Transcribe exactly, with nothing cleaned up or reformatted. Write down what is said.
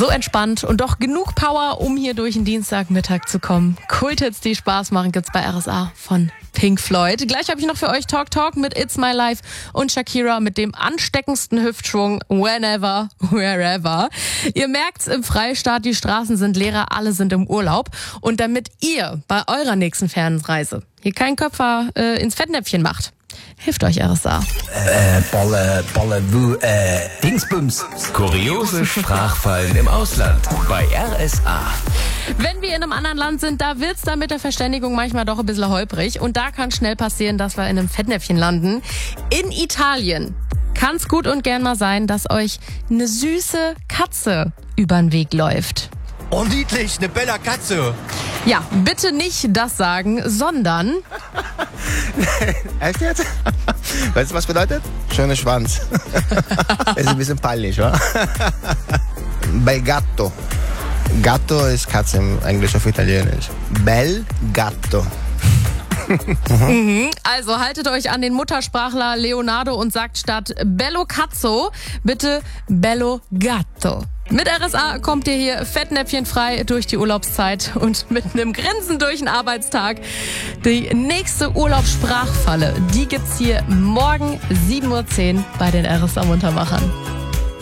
So entspannt und doch genug Power, um hier durch den Dienstagmittag zu kommen. Kulthits, die Spaß machen, gibt's bei R S A von Pink Floyd. Gleich habe ich noch für euch Talk Talk mit It's My Life und Shakira mit dem ansteckendsten Hüftschwung Whenever, Wherever. Ihr merkt's, im Freistaat, die Straßen sind leerer, alle sind im Urlaub. Und damit ihr bei eurer nächsten Fernreise hier keinen Köpfer äh, ins Fettnäpfchen macht, hilft euch R S A. Äh, Bolle, Bolle, Wu, äh, Dingsbums. Kuriose Sprachfallen im Ausland bei R S A. Wenn wir in einem anderen Land sind, da wird's dann mit der Verständigung manchmal doch ein bisschen holprig. Und da kann schnell passieren, dass wir in einem Fettnäpfchen landen. In Italien kann's gut und gern mal sein, dass euch eine süße Katze übern Weg läuft. Oh, niedlich, eine bella Katze. Ja, bitte nicht das sagen, sondern... Echt jetzt? Weißt du, was bedeutet? Schöner Schwanz. Ist ein bisschen peinlich, wa? Bei Gatto. Gatto ist Katze im Englisch auf Italienisch. Bel Gatto. mhm. Also haltet euch an den Muttersprachler Leonardo und sagt statt Bello Cazzo bitte Bello Gatto. Mit R S A kommt ihr hier fettnäpfchenfrei durch die Urlaubszeit und mit einem Grinsen durch den Arbeitstag. Die nächste Urlaubssprachfalle, die gibt's hier morgen sieben Uhr zehn bei den R S A Muntermachern.